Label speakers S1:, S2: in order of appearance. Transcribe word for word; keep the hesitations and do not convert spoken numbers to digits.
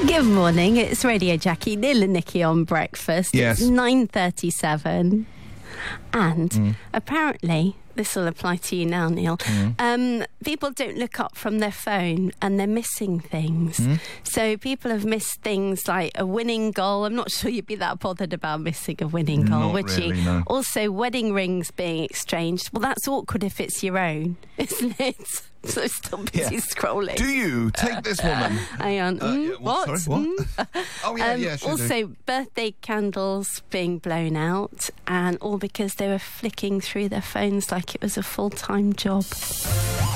S1: Good morning, it's Radio Jackie, Neil and Nikki on breakfast.
S2: Yes.
S1: It's nine thirty-seven. And
S2: Mm.
S1: apparently, this will apply to you now, Neil,
S2: Mm.
S1: um, people don't look up from their phone and they're missing things.
S2: Mm.
S1: So people have missed things like a winning goal. I'm not sure you'd be that bothered about missing a winning goal,
S2: Not
S1: would
S2: really,
S1: you?
S2: no.
S1: Also, wedding rings being exchanged. Well, that's awkward if it's your own, isn't it? So still busy
S2: Yeah.
S1: scrolling.
S2: Do you take this woman?
S1: Hang on.
S2: Uh,
S1: Mm,
S2: yeah, what?
S1: what?
S2: Sorry, what?
S1: Mm.
S2: Oh, yeah,
S1: Um,
S2: yeah, she
S1: also, birthday candles being blown out, and all because they were flicking through their phones like it was a full-time job.